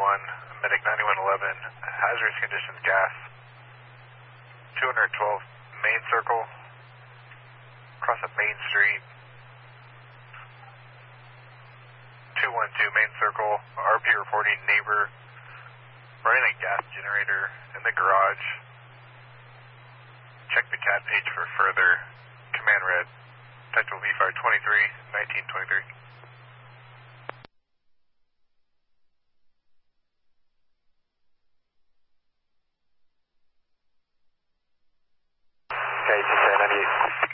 Medic 9111, hazardous conditions gas, 212 Main Circle, across a Main Street, 212 Main Circle, RP reporting neighbor, running a gas generator in the garage. Check the CAD page for further. Command red, Tactical V-Fire 23, 1923. Okay, 98.